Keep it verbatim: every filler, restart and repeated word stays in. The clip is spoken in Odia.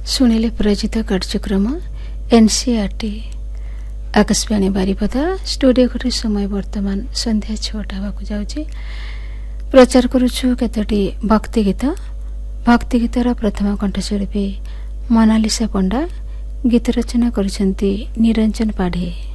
ଶୁଣିଲେ ପ୍ରୟୋଜିତ କାର୍ଯ୍ୟକ୍ରମ ଏନ୍ସିଆରଟି ଆକାଶବାଣୀ ବାରିପଦା ଷ୍ଟୁଡିଓ ଘରେ ସମୟ ବର୍ତ୍ତମାନ ସନ୍ଧ୍ୟା ଛଅଟା ହେବାକୁ ଯାଉଛି। ପ୍ରଚାର କରୁଛୁ କେତୋଟି ଭକ୍ତି ଗୀତ। ଭକ୍ତି ଗୀତର ପ୍ରଥମ କଣ୍ଠଶିଳ୍ପୀ ମୋନାଲିସା ପଣ୍ଡା, ଗୀତ ରଚନା କରିଛନ୍ତି ନିରଞ୍ଜନ ପାଢ଼ୀ।